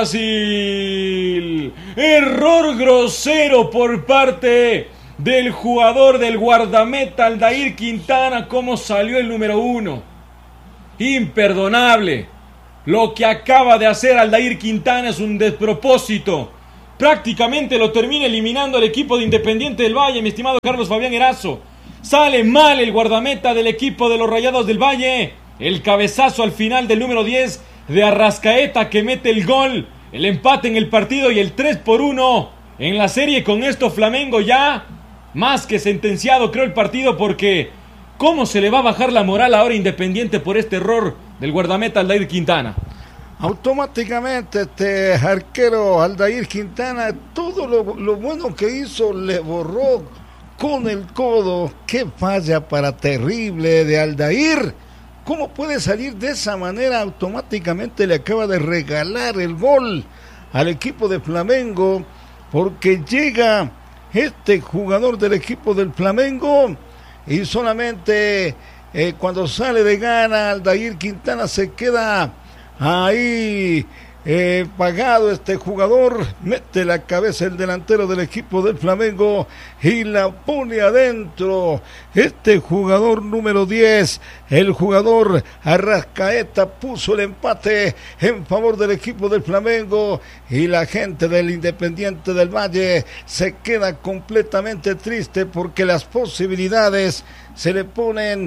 Brasil. Error grosero por parte del jugador del guardameta Aldair Quintana. ¿Cómo salió el número 1? Imperdonable. Lo que acaba de hacer Aldair Quintana es un despropósito. Prácticamente lo termina eliminando al equipo de Independiente del Valle, mi estimado Carlos Fabián Erazo. Sale mal el guardameta del equipo de los Rayados del Valle. El cabezazo al final del número 10 de Arrascaeta, que mete el gol, el empate en el partido y el 3-1 en la serie. Con esto Flamengo ya más que sentenciado, creo, el partido, porque ¿cómo se le va a bajar la moral ahora Independiente por este error del guardameta Aldair Quintana? Automáticamente este arquero Aldair Quintana, todo lo bueno que hizo le borró con el codo. Qué falla para terrible de Aldair. ¿Cómo puede salir de esa manera? Automáticamente le acaba de regalar el gol al equipo de Flamengo, porque llega este jugador del equipo del Flamengo y solamente cuando sale de gana Aldair Quintana se queda ahí pagado. Este jugador mete la cabeza el delantero del equipo del Flamengo y la pone adentro. Este jugador número 10, el jugador Arrascaeta, puso el empate en favor del equipo del Flamengo, y la gente del Independiente del Valle se queda completamente triste porque las posibilidades se le ponen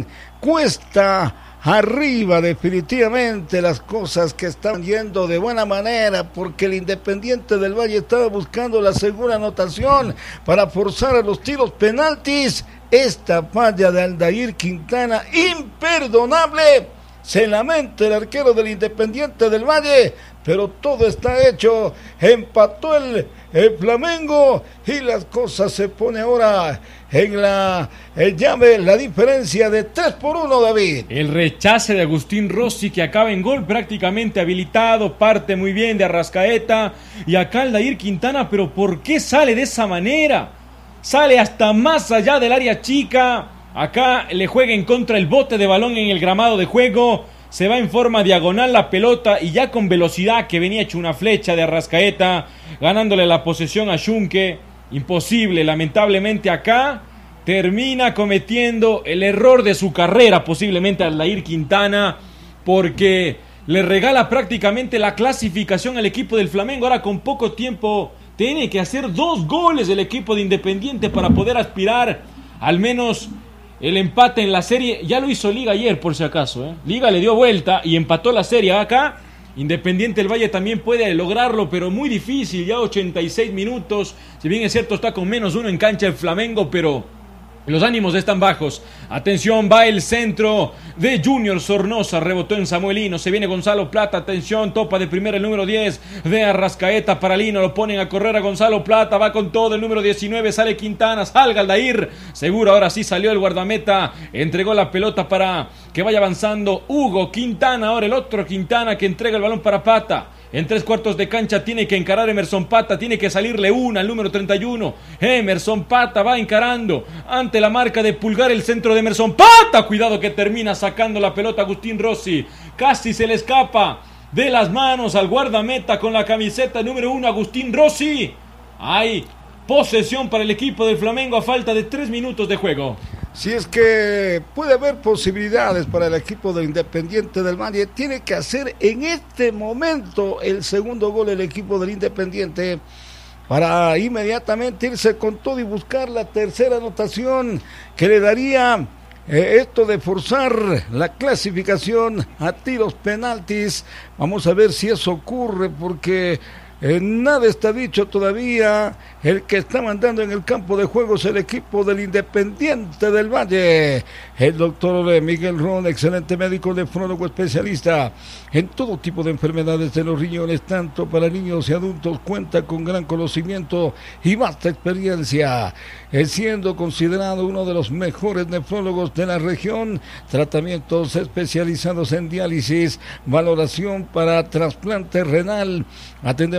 cuesta arriba. Definitivamente las cosas que están yendo de buena manera, porque el Independiente del Valle estaba buscando la segunda anotación para forzar a los tiros penaltis. Esta falla de Aldair Quintana, imperdonable. Se lamenta el arquero del Independiente del Valle, pero todo está hecho. Empató el Flamengo y las cosas se pone ahora en la llave, la diferencia de 3-1, David. El rechace de Agustín Rossi, que acaba en gol, prácticamente habilitado, parte muy bien de Arrascaeta, y acá Aldair Quintana, pero ¿por qué sale de esa manera? Sale hasta más allá del área chica. Acá le juega en contra el bote de balón en el gramado de juego. Se va en forma diagonal la pelota y ya con velocidad, que venía hecho una flecha de Arrascaeta, ganándole la posesión a Schunke. Imposible, lamentablemente acá termina cometiendo el error de su carrera, posiblemente a Aldair Quintana, porque le regala prácticamente la clasificación al equipo del Flamengo. Ahora con poco tiempo tiene que hacer 2 goles el equipo de Independiente para poder aspirar al menos el empate en la serie. Ya lo hizo Liga ayer, por si acaso, Liga le dio vuelta y empató la serie. Acá Independiente del Valle también puede lograrlo, pero muy difícil. Ya 86 minutos, si bien es cierto está con -1 en cancha el Flamengo, pero los ánimos están bajos. Atención, va el centro de Junior Sornosa, rebotó en Samuelino, se viene Gonzalo Plata, atención, topa de primera el número 10 de Arrascaeta para Lino, lo ponen a correr a Gonzalo Plata, va con todo el número 19, sale Quintana, salga Aldair, seguro, ahora sí salió el guardameta, entregó la pelota para que vaya avanzando Hugo Quintana, ahora el otro Quintana que entrega el balón para Pata. En 3/4 de cancha tiene que encarar Emerson Pata, tiene que salirle una al número 31. Emerson Pata va encarando ante la marca de Pulgar, el centro de Emerson Pata. Cuidado que termina sacando la pelota Agustín Rossi. Casi se le escapa de las manos al guardameta con la camiseta número 1, Agustín Rossi. Hay posesión para el equipo del Flamengo a falta de 3 minutos de juego. Si es que puede haber posibilidades para el equipo del Independiente del Valle, tiene que hacer en este momento el segundo gol el equipo del Independiente para inmediatamente irse con todo y buscar la tercera anotación que le daría esto de forzar la clasificación a tiros penaltis. Vamos a ver si eso ocurre, porque nada está dicho todavía. El que está mandando en el campo de juego es el equipo del Independiente del Valle. El doctor Miguel Ron, excelente médico, nefrólogo especialista en todo tipo de enfermedades de los riñones, tanto para niños y adultos, cuenta con gran conocimiento y vasta experiencia, siendo considerado uno de los mejores nefrólogos de la región. Tratamientos especializados en diálisis, valoración para trasplante renal. Atendemos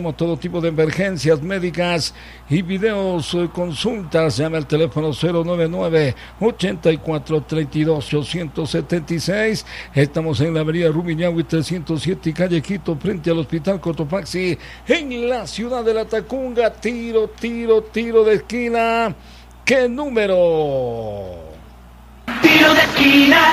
atendemos todo tipo de emergencias médicas y videos, consultas. Llame al teléfono 099-8432-876. Estamos en la avenida Rumiñahui 307 y calle Quito, frente al Hospital Cotopaxi, en la ciudad de La Tacunga. Tiro de esquina. ¿Qué número? Tiro de esquina.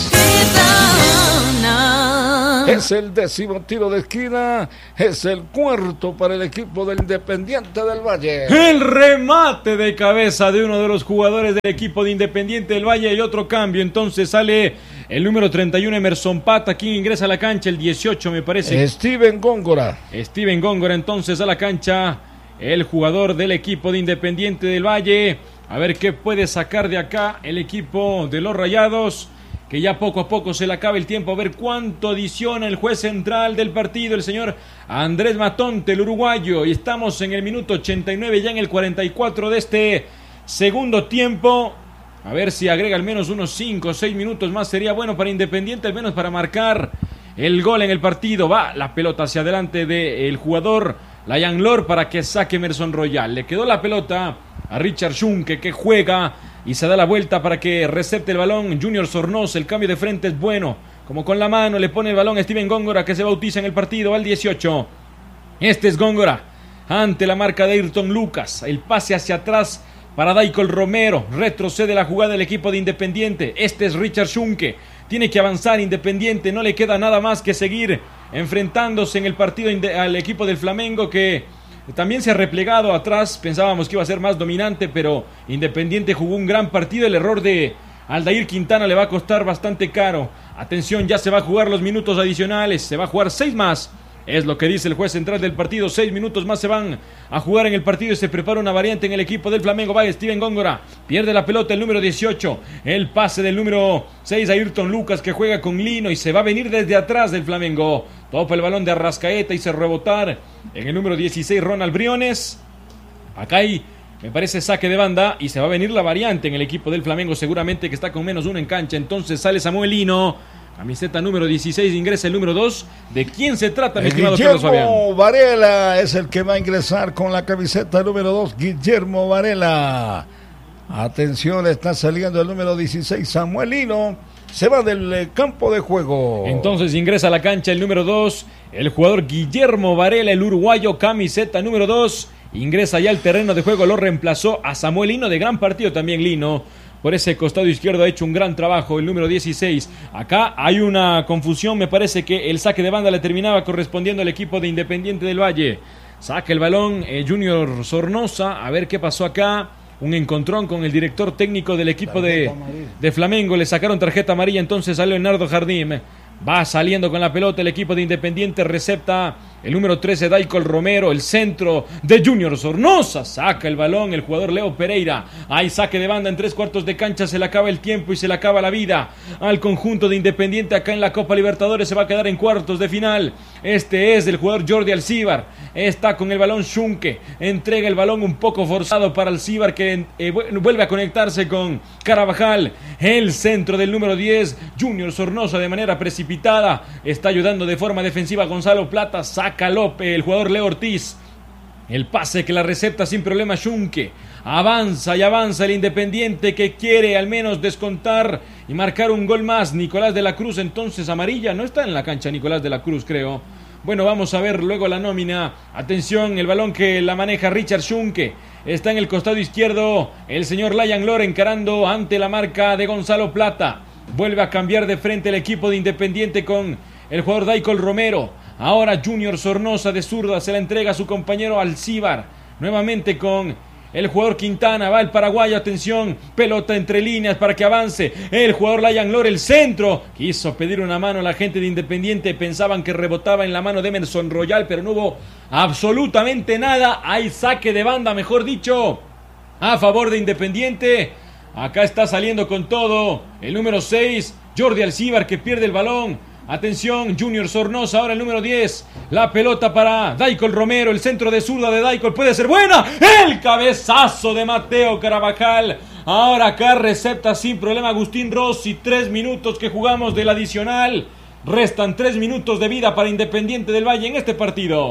Es el 10º tiro de esquina, es el cuarto para el equipo del Independiente del Valle. El remate de cabeza de uno de los jugadores del equipo de Independiente del Valle y otro cambio. Entonces sale el número 31, Emerson Pata, quien ingresa a la cancha, el 18 me parece. Steven Góngora Entonces a la cancha, el jugador del equipo de Independiente del Valle. A ver qué puede sacar de acá el equipo de los Rayados, que ya poco a poco se le acaba el tiempo. A ver cuánto adiciona el juez central del partido, el señor Andrés Matonte, el uruguayo. Y estamos en el minuto 89, ya en el 44 de este segundo tiempo. A ver si agrega al menos unos 5 o 6 minutos más. Sería bueno para Independiente, al menos para marcar el gol en el partido. Va la pelota hacia adelante del jugador Layan Lor para que saque Emerson Royal. Le quedó la pelota a Richard Schunke, que juega y se da la vuelta para que recepte el balón Junior Sornosa. El cambio de frente es bueno, como con la mano le pone el balón a Steven Góngora, que se bautiza en el partido al 18. Este es Góngora ante la marca de Ayrton Lucas. El pase hacia atrás para Daicol Romero. Retrocede la jugada del equipo de Independiente. Este es Richard Schunke. Tiene que avanzar Independiente. No le queda nada más que seguir enfrentándose en el partido al equipo del Flamengo, que también se ha replegado atrás. Pensábamos que iba a ser más dominante, pero Independiente jugó un gran partido. El error de Aldair Quintana le va a costar bastante caro. Atención, ya se va a jugar los minutos adicionales. Se va a jugar 6 más. Es lo que dice el juez central del partido. 6 minutos más se van a jugar en el partido y se prepara una variante en el equipo del Flamengo. Va Steven Góngora. Pierde la pelota el número 18. El pase del número 6 a Ayrton Lucas, que juega con Lino y se va a venir desde atrás del Flamengo. Topa el balón de Arrascaeta y se rebotar en el número 16 Ronald Briones. Acá hay, me parece, saque de banda y se va a venir la variante en el equipo del Flamengo, seguramente que está con menos uno en cancha. Entonces sale Samuel Lino. Camiseta número 16, ingresa el número 2. ¿De quién se trata, mi estimado Carlos Fabián? Guillermo Varela es el que va a ingresar con la camiseta número 2. Guillermo Varela. Atención, está saliendo el número 16, Samuel Lino. Se va del campo de juego. Entonces ingresa a la cancha el número 2. El jugador Guillermo Varela, el uruguayo, camiseta número 2. Ingresa ya al terreno de juego, lo reemplazó a Samuel Lino, de gran partido también Lino. Por ese costado izquierdo ha hecho un gran trabajo el número 16. Acá hay una confusión, me parece que el saque de banda le terminaba correspondiendo al equipo de Independiente del Valle. Saca el balón Junior Sornosa, a ver qué pasó acá. Un encontrón con el director técnico del equipo de Flamengo. Le sacaron tarjeta amarilla, entonces salió Leonardo Jardim. Va saliendo con la pelota el equipo de Independiente. Recepta el número 13, Daicol Romero. El centro de Junior Sornosa. Saca el balón el jugador Leo Pereira. Hay saque de banda en 3/4 de cancha. Se le acaba el tiempo y se le acaba la vida al conjunto de Independiente. Acá en la Copa Libertadores se va a quedar en cuartos de final. Este es el jugador Jordi Alcibar. Está con el balón Schunke. Entrega el balón un poco forzado para Alcibar, que vuelve a conectarse con Carabajal. El centro del número 10, Junior Sornosa, de manera precipitada. Está ayudando de forma defensiva a Gonzalo Plata. Saca López, el jugador Leo Ortiz. El pase que la recepta sin problema Schunke. Avanza y avanza el Independiente, que quiere al menos descontar y marcar un gol más. Nicolás de la Cruz, entonces amarilla. No está en la cancha Nicolás de la Cruz, creo. Bueno, vamos a ver luego la nómina. Atención, el balón que la maneja Richard Schunke. Está en el costado izquierdo el señor Layan Lor, encarando ante la marca de Gonzalo Plata. Vuelve a cambiar de frente el equipo de Independiente con el jugador Daicol Romero. Ahora Junior Sornosa de zurda se la entrega a su compañero Alcibar. Nuevamente con el jugador Quintana. Va el paraguayo, atención. Pelota entre líneas para que avance el jugador Layan Lor. El centro. Quiso pedir una mano a la gente de Independiente. Pensaban que rebotaba en la mano de Emerson Royal, pero no hubo absolutamente nada. Hay saque de banda, mejor dicho, a favor de Independiente. Acá está saliendo con todo el número 6, Jordi Alcibar, que pierde el balón. Atención, Junior Sornosa, ahora el número 10. La pelota para Daicol Romero, el centro de zurda de Daicol puede ser buena. El cabezazo de Mateo Carabajal. Ahora acá recepta sin problema Agustín Rossi. 3 minutos que jugamos del adicional. Restan 3 minutos de vida para Independiente del Valle en este partido.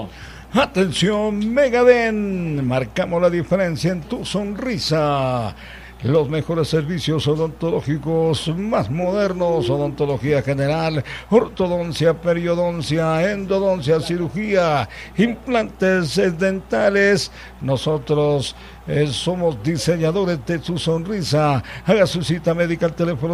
Atención, Megaden, marcamos la diferencia en tu sonrisa. Los mejores servicios odontológicos más modernos, odontología general, ortodoncia, periodoncia, endodoncia, cirugía, implantes dentales. Nosotros somos diseñadores de su sonrisa. Haga su cita médica al teléfono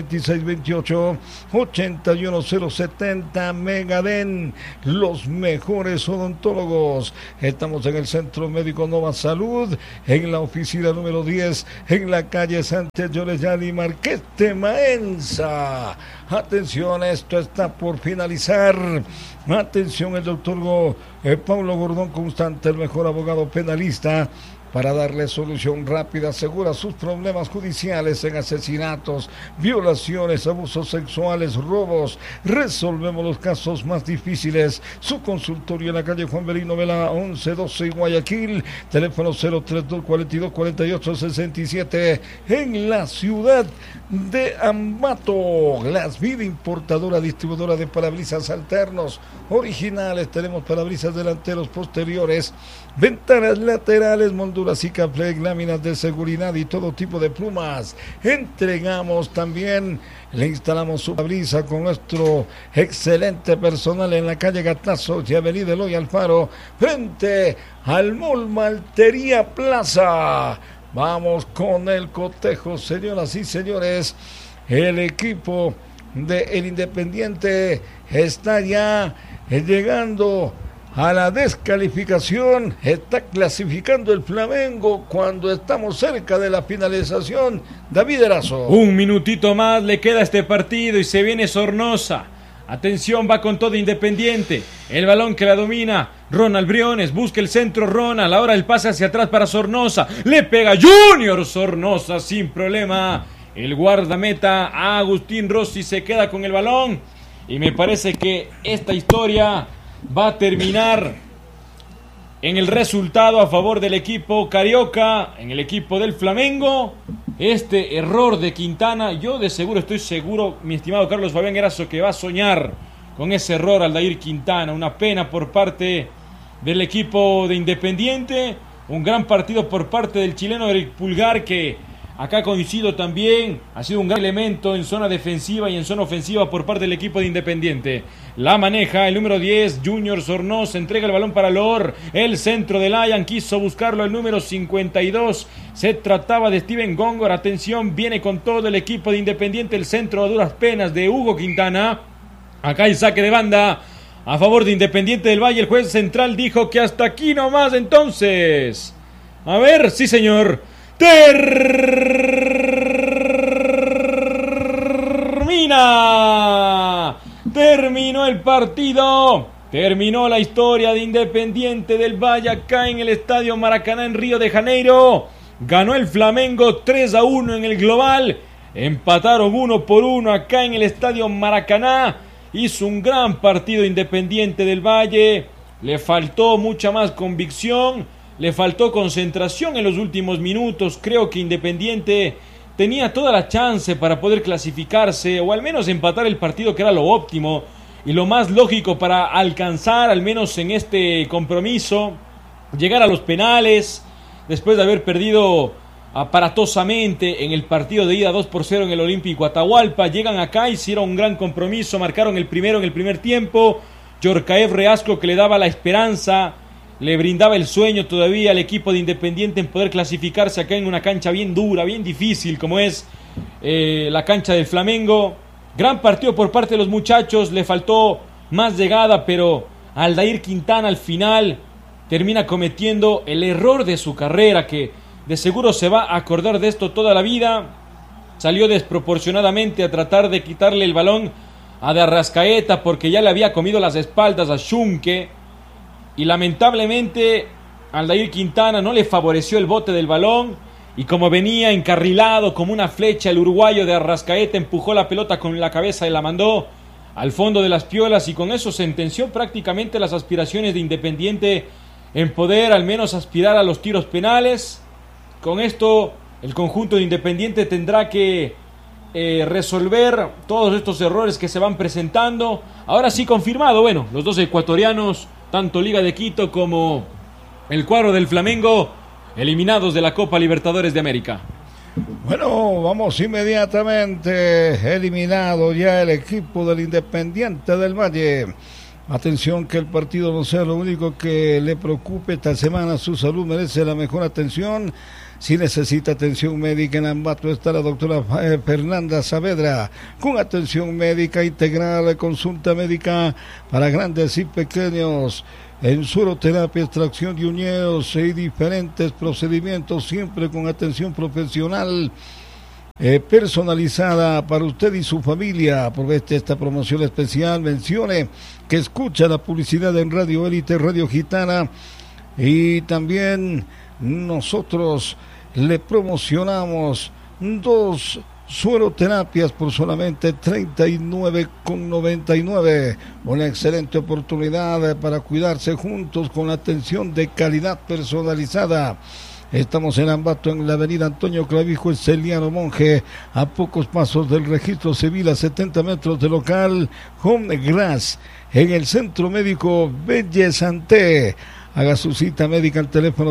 09628-81070. Megaden, los mejores odontólogos. Estamos en el Centro Médico Nova Salud, en la oficina número 10, en la calle Sánchez Llorellani, Marqués de Maenza. Atención, esto está por finalizar. Atención, el doctor Paulo Gordón Constante, el mejor abogado penalista, para darle solución rápida, segura a sus problemas judiciales en asesinatos, violaciones, abusos sexuales, robos. Resolvemos los casos más difíciles. Su consultorio en la calle Juan Belino Vela 1112 Guayaquil, teléfono 032 42 48 67, en la ciudad de Ambato. Las Vida, importadora, distribuidora de parabrisas alternos originales. Tenemos parabrisas delanteros, posteriores, ventanas laterales, molduras y Sikaflex, láminas de seguridad y todo tipo de plumas. Entregamos también, le instalamos su parabrisas con nuestro excelente personal en la calle Gatazo y avenida Eloy Alfaro, frente al Mall Maltería Plaza. Vamos con el cotejo, señoras y señores. El equipo del Independiente está ya llegando a la descalificación. Está clasificando el Flamengo cuando estamos cerca de la finalización. David Erazo. Un minutito más le queda a este partido y se viene Sornosa. Atención, va con todo Independiente. El balón que la domina Ronald Briones, busca el centro Ronald, ahora el pase hacia atrás para Sornosa. Le pega Junior Sornosa sin problema. El guardameta Agustín Rossi se queda con el balón. Y me parece que esta historia va a terminar en el resultado a favor del equipo carioca, en el equipo del Flamengo. Este error de Quintana, yo de seguro estoy seguro, mi estimado Carlos Fabián Erazo, que va a soñar con ese error Aldair Quintana. Una pena por parte del equipo de Independiente, un gran partido por parte del chileno Eric Pulgar, que acá coincido también, ha sido un gran elemento en zona defensiva y en zona ofensiva por parte del equipo de Independiente. La maneja el número 10, Junior Sornosa, entrega el balón para Lor, el centro de Layan, quiso buscarlo el número 52, se trataba de Steven Góngora. Atención, viene con todo el equipo de Independiente, el centro a duras penas de Hugo Quintana. Acá el saque de banda a favor de Independiente del Valle. El juez central dijo que hasta aquí nomás, entonces. A ver, sí señor. Terminó el partido, terminó la historia de Independiente del Valle acá en el Estadio Maracaná en Río de Janeiro. Ganó el Flamengo 3-1 en el global, empataron 1-1 acá en el Estadio Maracaná. Hizo un gran partido Independiente del Valle, le faltó mucha más convicción, le faltó concentración en los últimos minutos. Creo que Independiente tenía toda la chance para poder clasificarse o al menos empatar el partido, que era lo óptimo y lo más lógico para alcanzar, al menos en este compromiso, llegar a los penales después de haber perdido aparatosamente en el partido de ida 2-0 en el Olímpico Atahualpa. Llegan acá, hicieron un gran compromiso, marcaron el primero en el primer tiempo. Yorkaev Reasco, que le daba la esperanza, le brindaba el sueño todavía al equipo de Independiente en poder clasificarse acá en una cancha bien dura, bien difícil como es la cancha del Flamengo. Gran partido por parte de los muchachos, le faltó más llegada, pero Aldair Quintana al final termina cometiendo el error de su carrera, que de seguro se va a acordar de esto toda la vida. Salió desproporcionadamente a tratar de quitarle el balón a De Arrascaeta porque ya le había comido las espaldas a Schunke. Y lamentablemente Aldair Quintana no le favoreció el bote del balón, y como venía encarrilado como una flecha, el uruguayo De Arrascaeta empujó la pelota con la cabeza y la mandó al fondo de las piolas, y con eso sentenció prácticamente las aspiraciones de Independiente en poder al menos aspirar a los tiros penales. Con esto el conjunto de Independiente tendrá que resolver todos estos errores que se van presentando. Ahora sí confirmado, bueno, los dos ecuatorianos tanto Liga de Quito como el cuadro del Flamengo, eliminados de la Copa Libertadores de América. Bueno, vamos inmediatamente. Eliminado ya el equipo del Independiente del Valle. Atención, que el partido no sea lo único que le preocupe esta semana. Su salud merece la mejor atención. Si necesita atención médica, en Ambato está la doctora Fernanda Saavedra, con atención médica integral, consulta médica para grandes y pequeños, en sueroterapia, extracción de uñeos y diferentes procedimientos, siempre con atención profesional personalizada para usted y su familia. Aproveche esta promoción especial, mencione que escucha la publicidad en Radio Élite, Radio Gitana, y también nosotros le promocionamos 2 sueroterapias por solamente 39,99. Una excelente oportunidad para cuidarse juntos con la atención de calidad personalizada. Estamos en Ambato, en la avenida Antonio Clavijo, Celiano Monje, a pocos pasos del registro civil, a 70 metros del local Home Glass, en el Centro Médico Bellesanté. Haga su cita médica al teléfono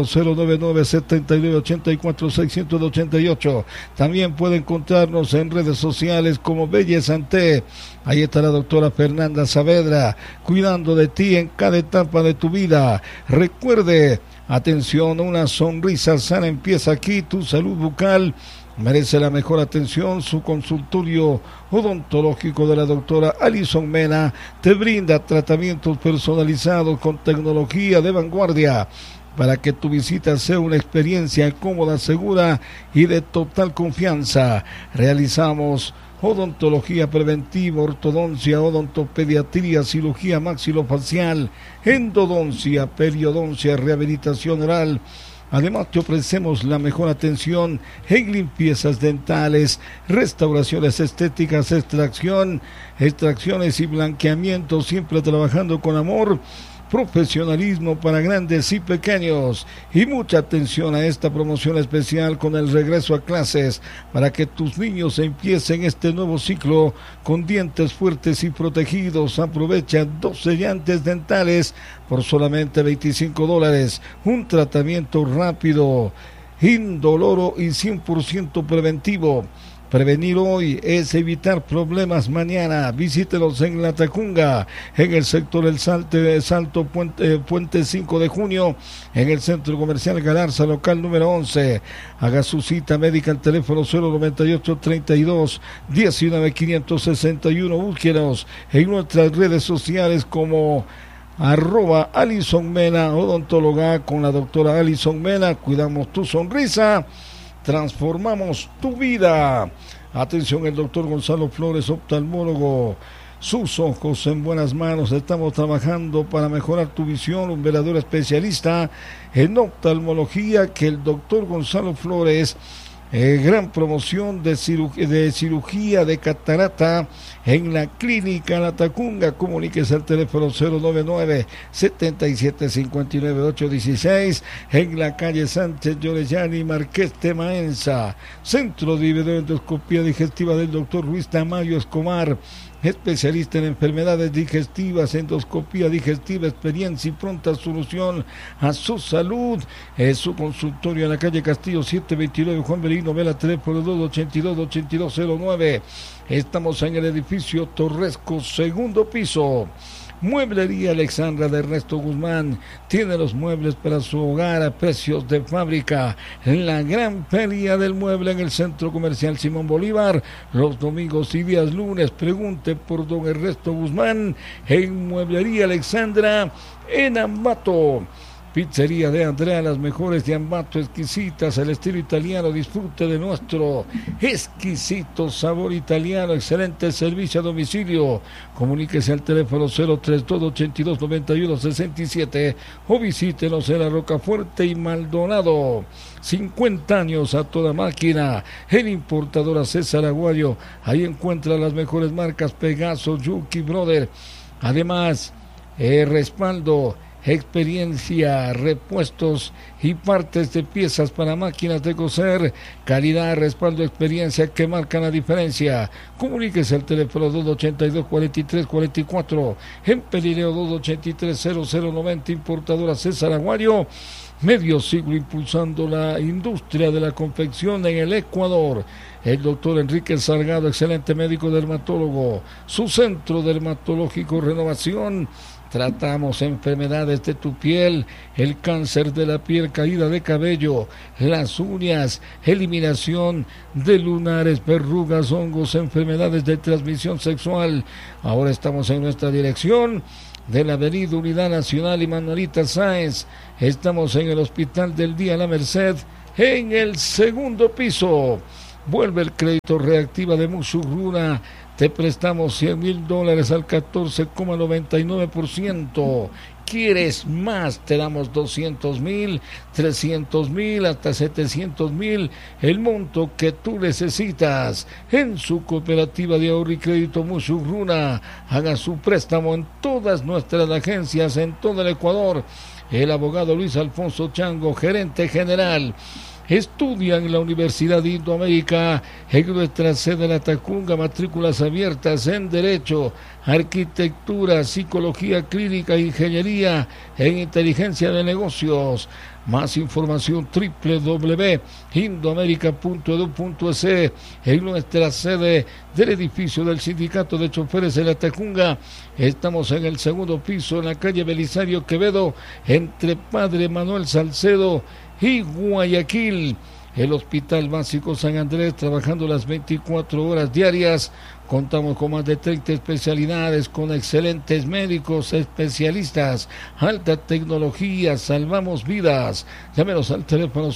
099-7984-688. También puede encontrarnos en redes sociales como Bellesanté. Ahí está la doctora Fernanda Saavedra, cuidando de ti en cada etapa de tu vida. Recuerde, atención, una sonrisa sana empieza aquí. Tu salud bucal merece la mejor atención. Su consultorio odontológico de la doctora Alison Mena te brinda tratamientos personalizados con tecnología de vanguardia para que tu visita sea una experiencia cómoda, segura y de total confianza. Realizamos odontología preventiva, ortodoncia, odontopediatría, cirugía maxilofacial, endodoncia, periodoncia, rehabilitación oral. Además, te ofrecemos la mejor atención en limpiezas dentales, restauraciones estéticas, extracciones y blanqueamiento, siempre trabajando con amor, profesionalismo para grandes y pequeños. Y mucha atención a esta promoción especial con el regreso a clases para que tus niños empiecen este nuevo ciclo con dientes fuertes y protegidos. Aprovecha 2 sellantes dentales por solamente $25. Un tratamiento rápido, indoloro y 100% preventivo. Prevenir hoy es evitar problemas mañana. Visítelos en La Tacunga, en el sector El Salto, Puente 5 de Junio, en el Centro Comercial Galarza, local número 11. Haga su cita médica al teléfono 098-32-19-561. Búsquenos en nuestras redes sociales como @Alison Mena, odontóloga con la doctora Alison Mena. Cuidamos tu sonrisa, transformamos tu vida. Atención, el doctor Gonzalo Flores, oftalmólogo. Sus ojos en buenas manos. Estamos trabajando para mejorar tu visión. Un verdadero especialista en oftalmología, que el doctor Gonzalo Flores. Gran promoción de cirugía de catarata en la clínica La Tacunga. Comuníquese al teléfono 099-7759-816 en la calle Sánchez Llorellani, Marqués de Maenza. Centro de Videoendoscopía Digestiva del doctor Luis Tamayo Escobar, especialista en enfermedades digestivas, endoscopía digestiva, experiencia y pronta solución a su salud. Es su consultorio en la calle Castillo 729, Juan Belino Vela, teléfono 282-8209. Estamos en el edificio Torresco, segundo piso. Mueblería Alexandra de Ernesto Guzmán tiene los muebles para su hogar a precios de fábrica. La gran feria del mueble en el Centro Comercial Simón Bolívar, los domingos y días lunes. Pregunte por don Ernesto Guzmán en Mueblería Alexandra en Ambato. Pizzería de Andrea, las mejores de Ambato, exquisitas, el estilo italiano. Disfrute de nuestro exquisito sabor italiano, excelente servicio a domicilio. Comuníquese al teléfono 032-8291-67 o visítenos en la Rocafuerte y Maldonado. 50 años a toda máquina. En importadora César Aguayo, ahí encuentra las mejores marcas Pegaso, Yuki Brother. Además, respaldo experiencia, repuestos y partes de piezas para máquinas de coser, calidad, respaldo, experiencia que marcan la diferencia. Comuníquese al teléfono 282-4344, en Pelileo 283-0090, importadora César Aguayo. Medio siglo impulsando la industria de la confección en el Ecuador. El doctor Enrique Salgado, excelente médico dermatólogo. Su centro dermatológico Renovación. Tratamos enfermedades de tu piel, el cáncer de la piel, caída de cabello, las uñas, eliminación de lunares, verrugas, hongos, enfermedades de transmisión sexual. Ahora estamos en nuestra dirección de la Avenida Unidad Nacional y Manuelita Sáenz. Estamos en el Hospital del Día La Merced, en el segundo piso. Vuelve el crédito reactiva de Musurruna. Te prestamos $100,000 al 14,99%. ¿Quieres más? Te damos 200,000, 300,000, hasta 700,000, el monto que tú necesitas. En su cooperativa de ahorro y crédito Musurruna, haga su préstamo en todas nuestras agencias en todo el Ecuador. El abogado Luis Alfonso Chango, gerente general. Estudia en la Universidad de Indoamérica, en nuestra sede en La Tacunga, matrículas abiertas en Derecho, Arquitectura, Psicología Clínica, Ingeniería, en Inteligencia de Negocios. Más información www.indoamerica.edu.es, en nuestra sede del edificio del Sindicato de Choferes en La Tacunga. Estamos en el segundo piso, en la calle Belisario Quevedo, entre Padre Manuel Salcedo y Guayaquil. El Hospital Básico San Andrés, trabajando las 24 horas diarias. Contamos con más de 30 especialidades, con excelentes médicos, especialistas, alta tecnología, salvamos vidas. Llámenos al teléfono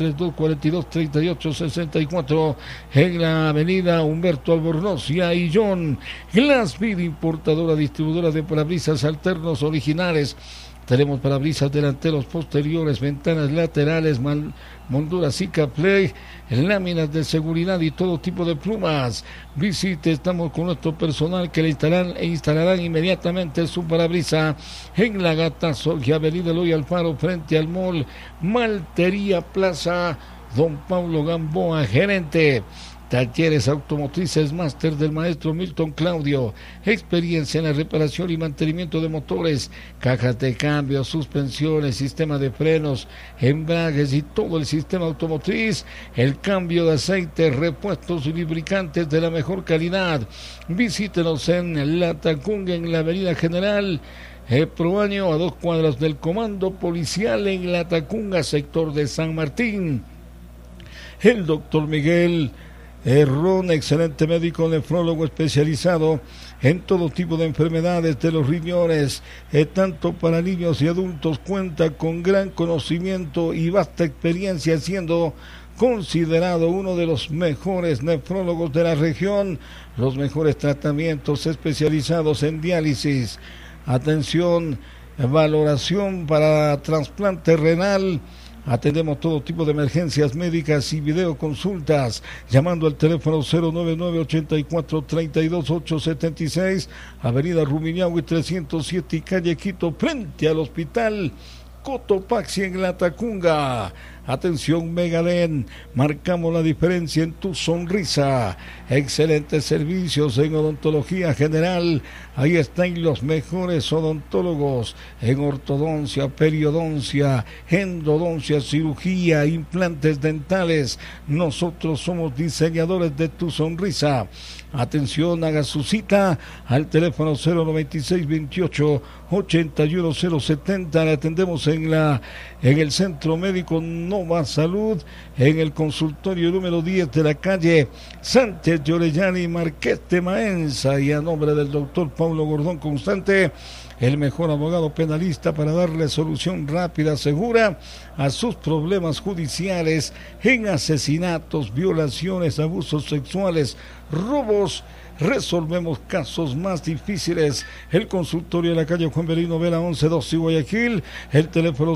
032-42-38-64, en la avenida Humberto Albornoz y Aillón. Glassvid, importadora, distribuidora de parabrisas alternos originales. Tenemos parabrisas delanteros, posteriores, ventanas laterales, molduras Cicaplay, láminas de seguridad y todo tipo de plumas. Visite, estamos con nuestro personal que le instalarán inmediatamente su parabrisa en La Gatazo, y Avenida Eloy Alfaro, frente al mall Maltería Plaza. Don Pablo Gamboa, gerente. Talleres automotrices máster del maestro Milton Claudio. Experiencia en la reparación y mantenimiento de motores, cajas de cambio, suspensiones, sistema de frenos, embragues y todo el sistema automotriz. El cambio de aceite, repuestos y lubricantes de la mejor calidad. Visítenos en La Tacunga, en la Avenida General Proaño, a 2 cuadras del Comando Policial, en La Tacunga, sector de San Martín. El doctor Miguel Ron, excelente médico nefrólogo especializado en todo tipo de enfermedades de los riñones, tanto para niños y adultos. Cuenta con gran conocimiento y vasta experiencia, siendo considerado uno de los mejores nefrólogos de la región. Los mejores tratamientos especializados en diálisis, atención, valoración para trasplante renal. Atendemos todo tipo de emergencias médicas y videoconsultas, llamando al teléfono 099-84-32-876, Avenida Rumiñahui 307 y calle Quito, frente al Hospital Cotopaxi, en La Tacunga. Atención Megalén, marcamos la diferencia en tu sonrisa. Excelentes servicios en odontología general. Ahí están los mejores odontólogos en ortodoncia, periodoncia, endodoncia, cirugía, implantes dentales. Nosotros somos diseñadores de tu sonrisa. Atención, haga su cita al teléfono 096-28-81070. Le atendemos en el Centro Médico Nova Salud, en el consultorio número 10 de la calle Sánchez de Orellana y Marqués de Maenza, y a nombre del doctor Paulo Gordón Constante, el mejor abogado penalista para darle solución rápida, segura a sus problemas judiciales en asesinatos, violaciones, abusos sexuales, robos. Resolvemos casos más difíciles. El consultorio de la calle Juan Belino Vela 1112 Guayaquil. El teléfono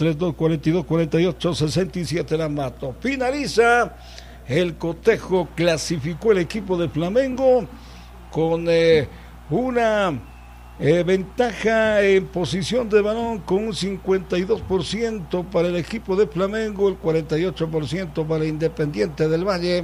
032-42-48-67 La Mato. Finaliza el cotejo. Clasificó el equipo de Flamengo con Ventaja en posición de balón con un 52% para el equipo de Flamengo, el 48% para Independiente del Valle.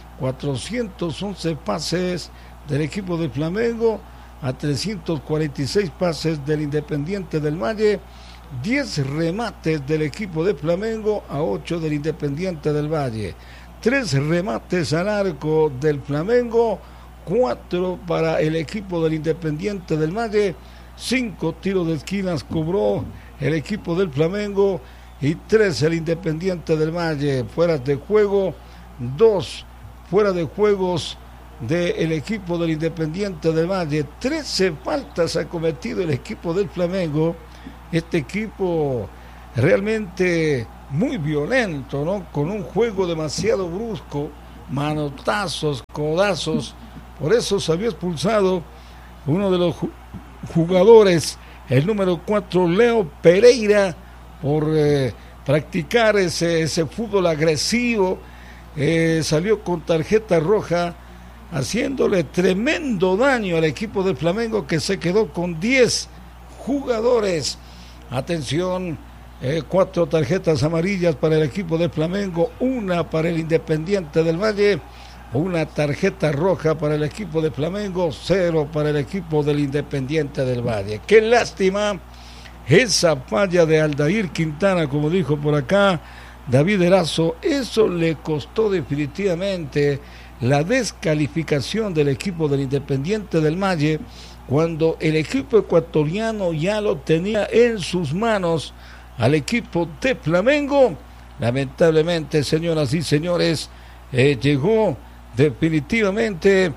411 pases del equipo de Flamengo a 346 pases del Independiente del Valle. 10 remates del equipo de Flamengo a 8 del Independiente del Valle. 3 remates al arco del Flamengo, 4 para el equipo del Independiente del Valle. 5 tiros de esquinas cobró el equipo del Flamengo y 3 el Independiente del Valle. Fuera de juego, 2 fuera de juegos del equipo del Independiente del Valle. 13 faltas ha cometido el equipo del Flamengo. Este equipo realmente muy violento, ¿no? Con un juego demasiado brusco, manotazos, codazos. Por eso se había expulsado uno de los jugadores, el número 4, Leo Pereira, por practicar ese fútbol agresivo. Salió con tarjeta roja, haciéndole tremendo daño al equipo del Flamengo, que se quedó con 10 jugadores. Atención, 4 tarjetas amarillas para el equipo del Flamengo, 1 para el Independiente del Valle, 1 tarjeta roja para el equipo de Flamengo, 0 para el equipo del Independiente del Valle. Qué lástima esa falla de Aldair Quintana, como dijo por acá David Erazo. Eso le costó definitivamente la descalificación del equipo del Independiente del Valle, cuando el equipo ecuatoriano ya lo tenía en sus manos al equipo de Flamengo. Lamentablemente, señoras y señores, llegó definitivamente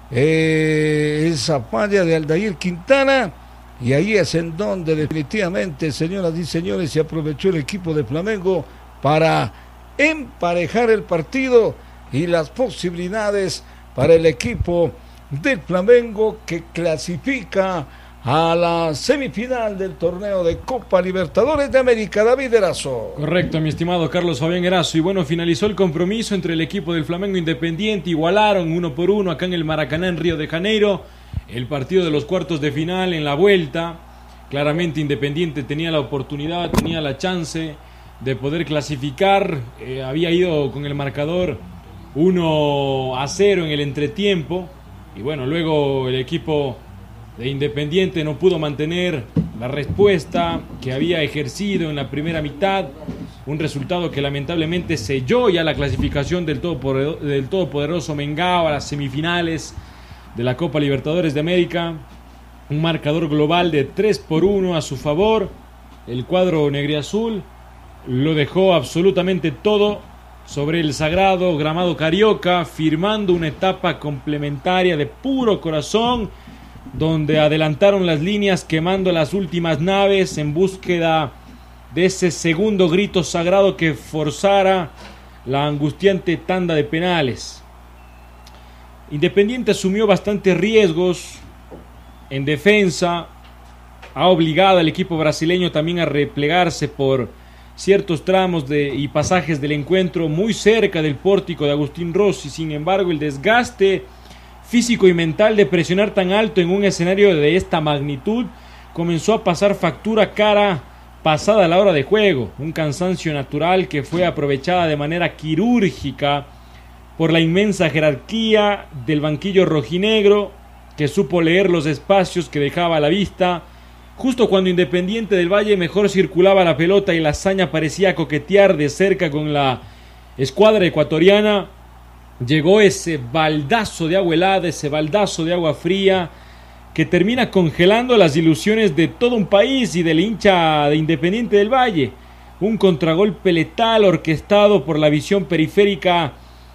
esa falla de Aldair Quintana, y ahí es en donde definitivamente, señoras y señores, se aprovechó el equipo de Flamengo para emparejar el partido y las posibilidades para el equipo del Flamengo, que clasifica a la semifinal del torneo de Copa Libertadores de América. David Erazo. Correcto, mi estimado Carlos Fabián Erazo. Y bueno, finalizó el compromiso entre el equipo del Flamengo Independiente. Igualaron 1-1 acá en el Maracaná, en Río de Janeiro. El partido de los cuartos de final en la vuelta. Claramente Independiente tenía la oportunidad, tenía la chance de poder clasificar. Había ido con el marcador 1-0 en el entretiempo. Y bueno, luego el equipo de Independiente no pudo mantener la respuesta que había ejercido en la primera mitad. Un resultado que lamentablemente selló ya la clasificación del todopoderoso Mengao a las semifinales de la Copa Libertadores de América. Un marcador global de 3-1 a su favor. El cuadro negriazul lo dejó absolutamente todo sobre el sagrado gramado carioca, firmando una etapa complementaria de puro corazón, donde adelantaron las líneas, quemando las últimas naves en búsqueda de ese segundo grito sagrado que forzara la angustiante tanda de penales. Independiente asumió bastantes riesgos en defensa, ha obligado al equipo brasileño también a replegarse por ciertos tramos y pasajes del encuentro muy cerca del pórtico de Agustín Rossi. Sin embargo, el desgaste físico y mental de presionar tan alto en un escenario de esta magnitud comenzó a pasar factura cara pasada la hora de juego. Un cansancio natural que fue aprovechada de manera quirúrgica por la inmensa jerarquía del banquillo rojinegro, que supo leer los espacios que dejaba a la vista. Justo cuando Independiente del Valle mejor circulaba la pelota y la hazaña parecía coquetear de cerca con la escuadra ecuatoriana, llegó ese baldazo de agua helada, ese baldazo de agua fría, que termina congelando las ilusiones de todo un país y del hincha de Independiente del Valle. Un contragolpe letal orquestado por la visión periférica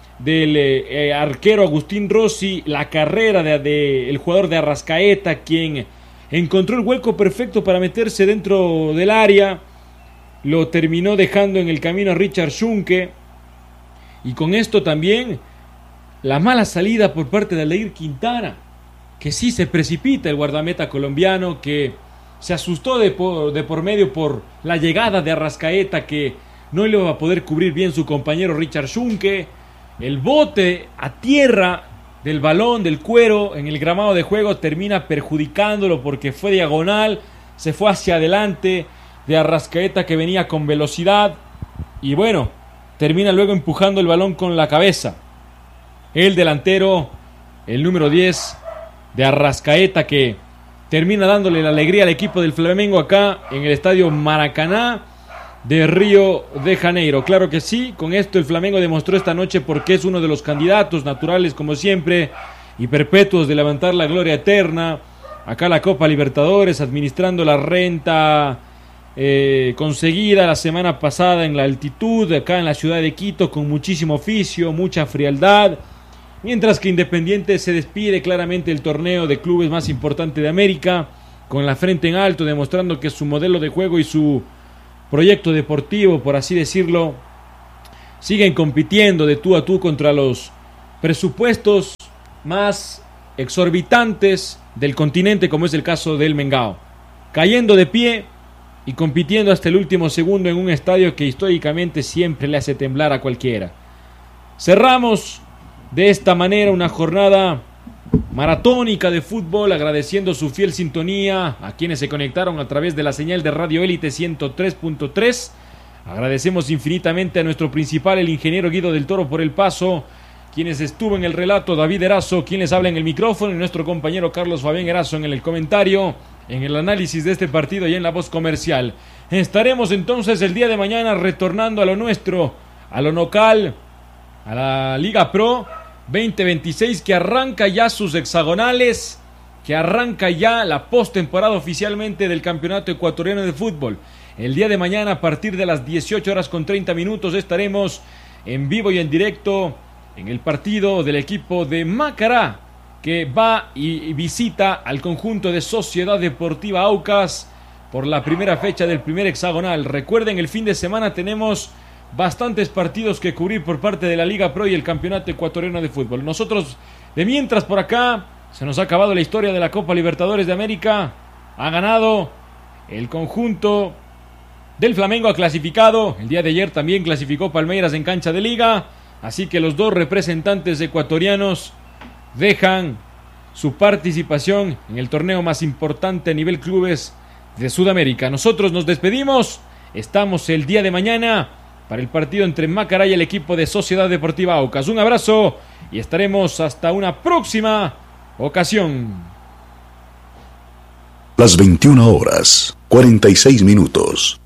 del arquero Agustín Rossi, la carrera del jugador de Arrascaeta, quien encontró el hueco perfecto para meterse dentro del área. Lo terminó dejando en el camino a Richard Schunke. Y con esto también la mala salida por parte de Aldair Quintana, que sí se precipita el guardameta colombiano, que se asustó de por medio por la llegada de Arrascaeta, que no le va a poder cubrir bien su compañero Richard Schunke. El bote a tierra del balón, del cuero en el gramado de juego, termina perjudicándolo porque fue diagonal, se fue hacia adelante de Arrascaeta, que venía con velocidad, y bueno, termina luego empujando el balón con la cabeza. El delantero, el número 10 de Arrascaeta, que termina dándole la alegría al equipo del Flamengo acá en el estadio Maracaná de Río de Janeiro. Claro que sí, con esto el Flamengo demostró esta noche porque es uno de los candidatos naturales, como siempre, y perpetuos de levantar la gloria eterna. Acá la Copa Libertadores, administrando la renta conseguida la semana pasada en la altitud, acá en la ciudad de Quito, con muchísimo oficio, mucha frialdad. Mientras que Independiente se despide claramente el torneo de clubes más importante de América, con la frente en alto, demostrando que su modelo de juego y su proyecto deportivo, por así decirlo, siguen compitiendo de tú a tú contra los presupuestos más exorbitantes del continente, como es el caso del Mengao, cayendo de pie y compitiendo hasta el último segundo en un estadio que históricamente siempre le hace temblar a cualquiera. Cerramos de esta manera una jornada maratónica de fútbol, agradeciendo su fiel sintonía a quienes se conectaron a través de la señal de Radio Élite 103.3. Agradecemos infinitamente a nuestro principal, el ingeniero Guido del Toro, por el paso, quienes estuvo en el relato, David Erazo, quien les habla en el micrófono, y nuestro compañero Carlos Fabián Erazo en el comentario, en el análisis de este partido y en la voz comercial. Estaremos entonces el día de mañana retornando a lo nuestro, a lo local, a la Liga Pro 2026, que arranca ya sus hexagonales, que arranca ya la postemporada oficialmente del Campeonato Ecuatoriano de Fútbol. El día de mañana, a partir de las 18:30, estaremos en vivo y en directo en el partido del equipo de Macará, que va y visita al conjunto de Sociedad Deportiva Aucas por la primera fecha del primer hexagonal. Recuerden, el fin de semana tenemos bastantes partidos que cubrir por parte de la Liga Pro y el Campeonato Ecuatoriano de Fútbol. Nosotros, de mientras, por acá, se nos ha acabado la historia de la Copa Libertadores de América. Ha ganado el conjunto del Flamengo, ha clasificado. El día de ayer también clasificó Palmeiras en cancha de liga. Así que los dos representantes ecuatorianos dejan su participación en el torneo más importante a nivel clubes de Sudamérica. Nosotros nos despedimos. Estamos el día de mañana para el partido entre Macará y el equipo de Sociedad Deportiva Aucas. Un abrazo y estaremos hasta una próxima ocasión. Las 21:46.